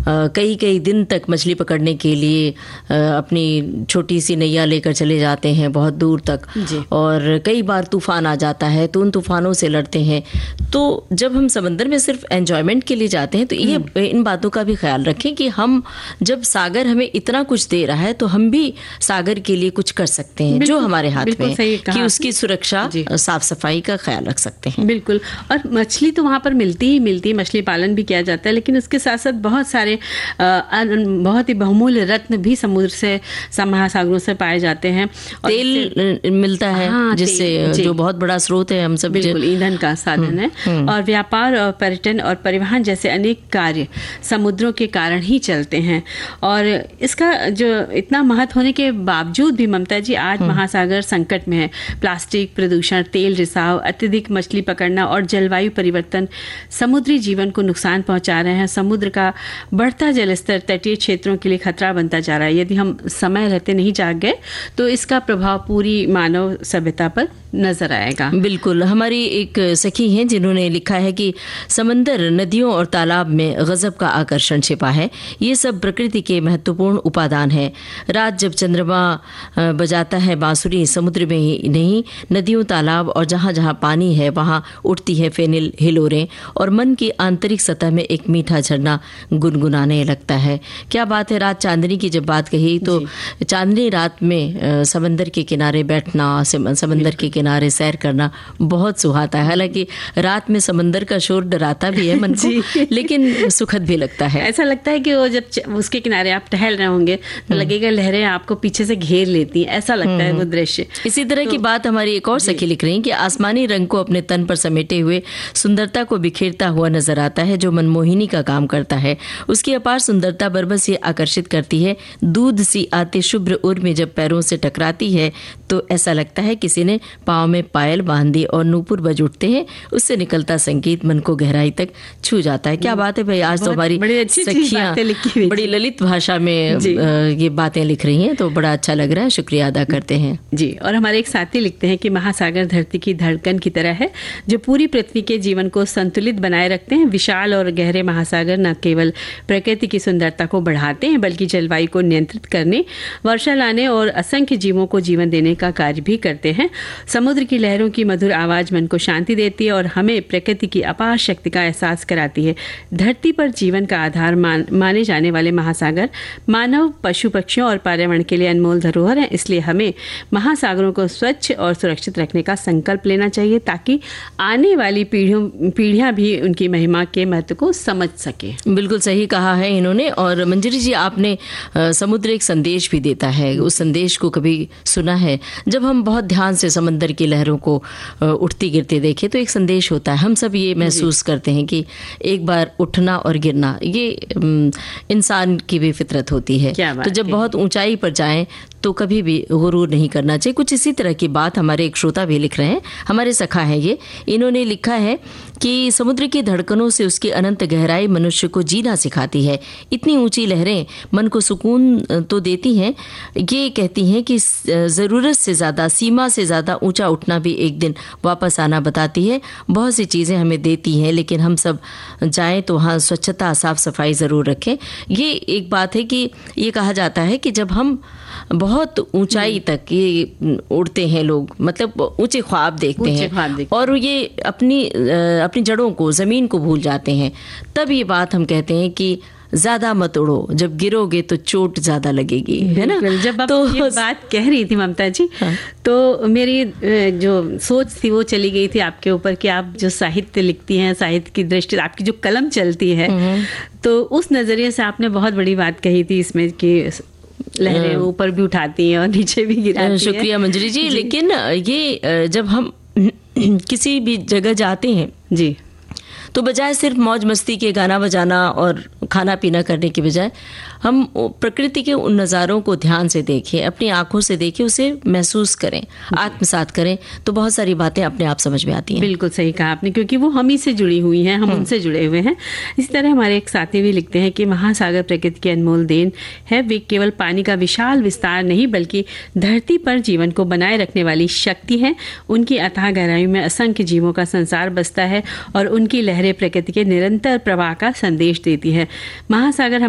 कई कई दिन तक मछली पकड़ने के लिए अपनी छोटी सी नैया लेकर चले जाते हैं बहुत दूर तक, और कई बार तूफान आ जाता है तो उन तूफानों से लड़ते हैं। तो जब हम समंदर में सिर्फ एंजॉयमेंट के लिए जाते हैं तो ये इन बातों का भी ख्याल रखें कि हम जब सागर हमें इतना कुछ दे रहा है तो हम भी सागर के लिए कुछ कर सकते हैं जो हमारे हाथ में है, कि उसकी सुरक्षा, साफ सफाई का ख्याल रख सकते हैं। बिल्कुल। और मछली तो वहाँ पर मिलती ही मिलती है, मछली पालन भी किया जाता है, लेकिन उसके साथ साथ बहुत सारे बहुत ही बहुमूल्य रत्न भी समुद्र से, महासागरों से पाए जाते हैं। तेल मिलता है जिससे, जो बहुत बड़ा स्रोत है हम सब, बिल्कुल ईंधन का साधन है। और व्यापार और पर्यटन और परिवहन जैसे अनेक कार्य समुद्रों के कारण ही चलते हैं। और इसका जो इतना महत्व होने के बावजूद भी ममता जी आज महासागर संकट में है। प्लास्टिक प्रदूषण, तेल रिसाव, अत्यधिक मछली पकड़ना और जलवायु परिवर्तन समुद्री जीवन को नुकसान पहुंचा रहे हैं। समुद्र का बढ़ता जलस्तर तटीय क्षेत्रों के लिए खतरा बनता जा रहा है। यदि हम समय रहते नहीं जाग गए तो इसका प्रभाव पूरी मानव सभ्यता पर नजर आएगा। बिल्कुल। हमारी एक सखी हैं जिन्होंने लिखा है कि समंदर, नदियों और तालाब में गजब का आकर्षण छिपा है। ये सब प्रकृति के महत्वपूर्ण उपादान है। रात जब चंद्रमा बजाता है बांसुरी, समुद्र में ही नहीं, नदियों, तालाब और जहाँ जहाँ पानी है वहाँ उठती है फेनिल हिलोरें और मन की आंतरिक सतह में एक मीठा झरना गुनगुनाने लगता है। क्या बात है। रात चांदनी की जब बात कही तो चांदनी रात में समंदर के किनारे बैठना, समंदर के किनारे सैर करना बहुत सुहाता है। हालांकि रात में समंदर का शोर डराता भी है मन को, लेकिन सुखद भी लगता है। ऐसा लगता है कि वो जब उसके किनारे आप टहल रहे होंगे तो लगेगा लहरें आपको पीछे से घेर लेती हैं, ऐसा लगता है वो दृश्य। इसी तरह की बात हमारी एक और सखी लिख रही है कि आसमानी रंग को अपने तन पर समेटे हुए सुंदरता को बिखेरता हुआ नजर आता है जो मनमोहिनी का काम करता है। उसकी अपार सुंदरता बरबस ये आकर्षित करती है। दूध सी आती शुभ्र उर्मी जब पैरों से टकराती है तो ऐसा लगता है किसी ने पाँव में पायल बांध दी और नूपुर बज उठते हैं। उससे निकलता संगीत मन को गहराई तक छू जाता है। क्या बात है भाई, आज तो हमारी सखियां बड़ी ललित भाषा में ये बातें लिख रही हैं, तो बड़ा अच्छा लग रहा है। शुक्रिया अदा करते हैं जी। और हमारे एक साथी लिखते हैं कि महासागर धरती की धड़कन की तरह है जो पूरी पृथ्वी के जीवन को संतुलित बनाए रखते हैं। विशाल और गहरे महासागर न केवल प्रकृति की सुंदरता को बढ़ाते हैं बल्कि जलवायु को नियंत्रित करने, वर्षा लाने और असंख्य जीवों को जीवन देने का कार्य भी करते हैं। समुद्र की लहरों की मधुर आवाज मन को शांति देती है और हमें प्रकृति की अपार शक्ति का एहसास कराती है। धरती पर जीवन का आधार माने जाने वाले महासागर मानव, पशु पक्षियों और पर्यावरण के लिए अनमोल धरोहर हैं। इसलिए हमें महासागरों को स्वच्छ और सुरक्षित रखने का संकल्प लेना चाहिए ताकि आने वाली पीढ़ियां भी उनकी महिमा के महत्व को समझ सके। बिल्कुल सही कहा है इन्होंने। और मंजरी जी, आपने समुद्र एक संदेश भी देता है, उस संदेश को कभी सुना है? जब हम बहुत ध्यान से समंदर की लहरों को उठती गिरते देखें तो एक संदेश होता है। हम सब ये महसूस करते हैं कि एक बार उठना और गिरना ये इंसान की भी फितरत होती है। तो जब बहुत ऊंचाई पर जाएं तो कभी भी गुरूर नहीं करना चाहिए। कुछ इसी तरह की बात हमारे एक श्रोता भी लिख रहे हैं, हमारे सखा हैं ये। इन्होंने लिखा है कि समुद्र की धड़कनों से उसकी अनंत गहराई मनुष्य को जीना सिखाती है। इतनी ऊंची लहरें मन को सुकून तो देती हैं, ये कहती हैं कि ज़रूरत से ज़्यादा, सीमा से ज़्यादा ऊंचा उठना भी एक दिन वापस आना बताती है। बहुत सी चीज़ें हमें देती हैं लेकिन हम सब जाएं तो वहाँ स्वच्छता, साफ सफाई ज़रूर रखें। ये एक बात है कि ये कहा जाता है कि जब हम बहुत ऊंचाई तक ये उड़ते हैं लोग, मतलब ऊंचे ख्वाब देखते हैं और ये अपनी जड़ों को, ज़मीन को भूल जाते हैं, तब ये बात हम कहते हैं कि ज्यादा मत उड़ो, जब गिरोगे तो चोट ज्यादा लगेगी, है ना? जब आप ये बात कह रही थी ममता जी, तो मेरी जो सोच थी वो चली गई थी आपके ऊपर कि आप जो साहित्य लिखती हैं, साहित्य की दृष्टि, आपकी जो कलम चलती है, तो उस नजरिए से आपने बहुत बड़ी बात कही थी इसमें कि लहरें ऊपर भी उठाती हैं और नीचे भी गिराती हैं। शुक्रिया मंजरी जी। लेकिन ये जब हम किसी भी जगह जाते हैं जी, तो बजाय सिर्फ मौज मस्ती के गाना बजाना और खाना पीना करने के बजाय हम प्रकृति के उन नज़ारों को ध्यान से देखें, अपनी आंखों से देखें, उसे महसूस करें, आत्मसात करें, तो बहुत सारी बातें अपने आप समझ में आती हैं। बिल्कुल सही कहा आपने, क्योंकि वो हम ही से जुड़ी हुई हैं, हम उनसे जुड़े हुए हैं। इसी तरह हमारे एक साथी भी लिखते हैं कि महासागर प्रकृति की अनमोल देन है। वे केवल पानी का विशाल विस्तार नहीं बल्कि धरती पर जीवन को बनाए रखने वाली शक्ति है। उनकी अथाह गहराई में असंख्य जीवों का संसार बसता है और उनकी लहरें प्रकृति के निरंतर प्रवाह का संदेश देती है। महासागर